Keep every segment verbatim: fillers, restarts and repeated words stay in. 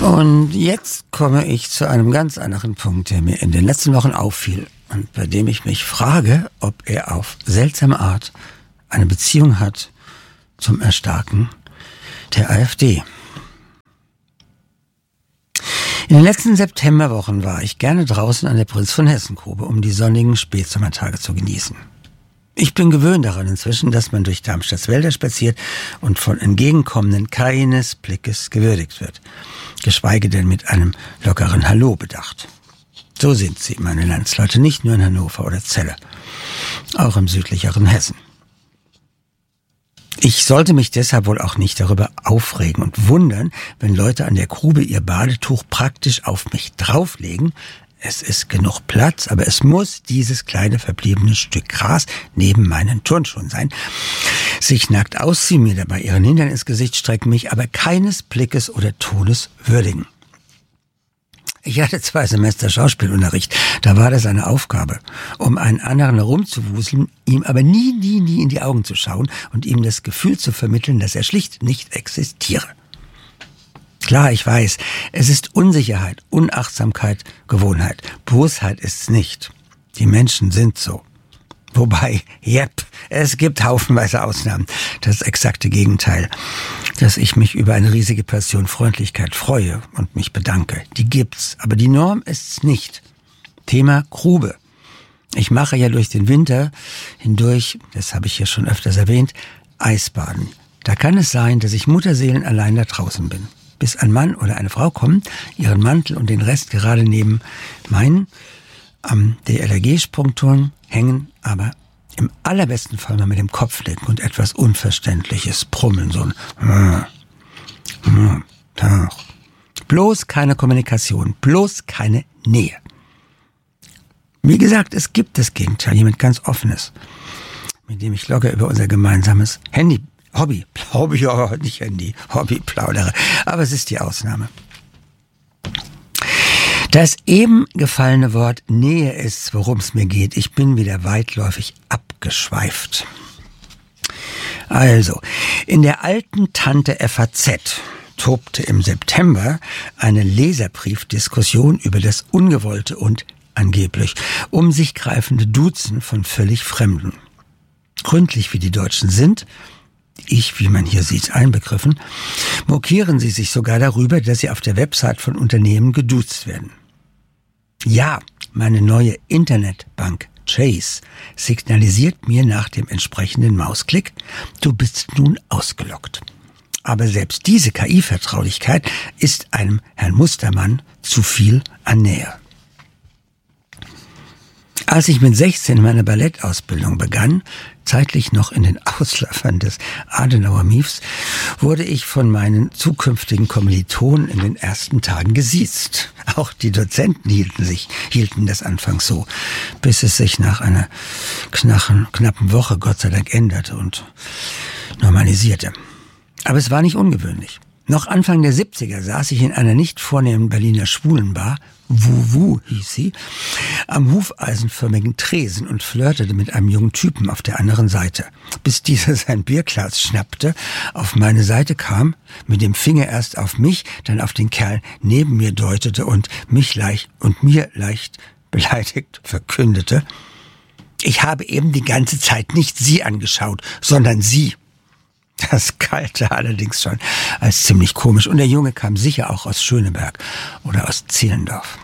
Und jetzt komme ich zu einem ganz anderen Punkt, der mir in den letzten Wochen auffiel und bei dem ich mich frage, ob er auf seltsame Art eine Beziehung hat zum Erstarken der AfD. In den letzten Septemberwochen war ich gerne draußen an der Prinz von Hessen-Grube, um die sonnigen Spätsommertage zu genießen. Ich bin gewöhnt daran inzwischen, dass man durch Darmstadts Wälder spaziert und von Entgegenkommenden keines Blickes gewürdigt wird, geschweige denn mit einem lockeren Hallo bedacht. So sind sie, meine Landsleute, nicht nur in Hannover oder Celle, auch im südlicheren Hessen. Ich sollte mich deshalb wohl auch nicht darüber aufregen und wundern, wenn Leute an der Grube ihr Badetuch praktisch auf mich drauflegen. Es ist genug Platz, aber es muss dieses kleine verbliebene Stück Gras neben meinen Turnschuhen sein. Sich nackt ausziehen, mir dabei ihren Hintern ins Gesicht strecken, mich aber keines Blickes oder Tones würdigen. Ich hatte zwei Semester Schauspielunterricht, da war das eine Aufgabe, um einen anderen herumzuwuseln, ihm aber nie, nie, nie in die Augen zu schauen und ihm das Gefühl zu vermitteln, dass er schlicht nicht existiere. Klar, ich weiß, es ist Unsicherheit, Unachtsamkeit, Gewohnheit. Bosheit ist's nicht. Die Menschen sind so. Wobei, jep, es gibt haufenweise Ausnahmen. Das exakte Gegenteil. Dass ich mich über eine riesige Passion Freundlichkeit freue und mich bedanke. Die gibt's, aber die Norm ist's nicht. Thema Grube. Ich mache ja durch den Winter hindurch, das habe ich hier schon öfters erwähnt, Eisbaden. Da kann es sein, dass ich Mutterseelen allein da draußen bin. Bis ein Mann oder eine Frau kommt, ihren Mantel und den Rest gerade neben meinen am D L R G-Sprungturm hängen, aber im allerbesten Fall mal mit dem Kopf nicken und etwas Unverständliches brummeln, so ein hm, hm, bloß keine Kommunikation, bloß keine Nähe. Wie gesagt, es gibt das Gegenteil, jemand ganz Offenes, mit dem ich locker über unser gemeinsames Handy Hobby, Hobby, ja, nicht Handy, Hobby plaudere, aber es ist die Ausnahme. Das eben gefallene Wort Nähe ist, worum es mir geht. Ich bin wieder weitläufig abgeschweift. Also, in der alten Tante F A Z tobte im September eine Leserbriefdiskussion über das ungewollte und angeblich um sich greifende Duzen von völlig Fremden. Gründlich wie die Deutschen sind, ich, wie man hier sieht, einbegriffen, mokieren sie sich sogar darüber, dass sie auf der Website von Unternehmen geduzt werden. Ja, meine neue Internetbank Chase signalisiert mir nach dem entsprechenden Mausklick, du bist nun ausgeloggt. Aber selbst diese K I-Vertraulichkeit ist einem Herrn Mustermann zu viel an Nähe. Als ich mit sechzehn meine Ballettausbildung begann, zeitlich noch in den Ausläufern des Adenauer-Miefs, wurde ich von meinen zukünftigen Kommilitonen in den ersten Tagen gesiezt. Auch die Dozenten hielten sich, hielten das anfangs so, bis es sich nach einer knachen, knappen Woche Gott sei Dank änderte und normalisierte. Aber es war nicht ungewöhnlich. Noch Anfang der siebziger saß ich in einer nicht vornehmen Berliner Schwulenbar, Wuwu hieß sie, am hufeisenförmigen Tresen und flirtete mit einem jungen Typen auf der anderen Seite, bis dieser sein Bierglas schnappte, auf meine Seite kam, mit dem Finger erst auf mich, dann auf den Kerl neben mir deutete und mich leicht und mir leicht beleidigt verkündete: Ich habe eben die ganze Zeit nicht Sie angeschaut, sondern Sie. Das galte allerdings schon als ziemlich komisch. Und der Junge kam sicher auch aus Schöneberg oder aus Zehlendorf.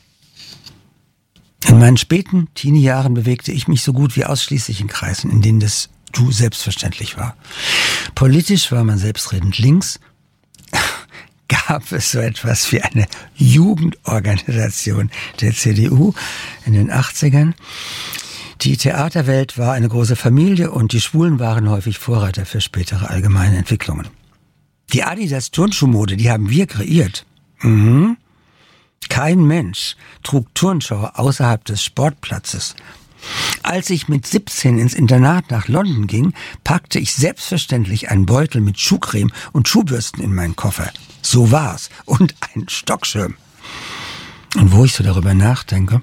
In meinen späten Teenie-Jahren bewegte ich mich so gut wie ausschließlich in Kreisen, in denen das Du selbstverständlich war. Politisch war man selbstredend links. Gab es so etwas wie eine Jugendorganisation der C D U in den achtzigern. Die Theaterwelt war eine große Familie und die Schwulen waren häufig Vorreiter für spätere allgemeine Entwicklungen. Die Adidas-Turnschuhmode, die haben wir kreiert. Mhm. Kein Mensch trug Turnschuhe außerhalb des Sportplatzes. Als ich mit siebzehn ins Internat nach London ging, packte ich selbstverständlich einen Beutel mit Schuhcreme und Schuhbürsten in meinen Koffer. So war's. Und einen Stockschirm. Und wo ich so darüber nachdenke,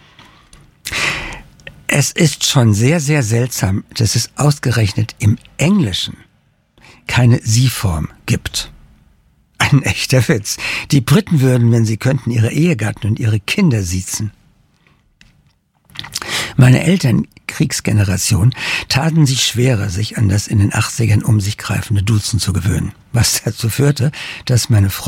es ist schon sehr, sehr seltsam, dass es ausgerechnet im Englischen keine Sie-Form gibt. Ein ein echter Witz. Die Briten würden, wenn sie könnten, ihre Ehegatten und ihre Kinder siezen. Meine Eltern, Kriegsgeneration, taten sich schwerer, sich an das in den achtzigern um sich greifende Duzen zu gewöhnen. Was dazu führte, dass meine Frau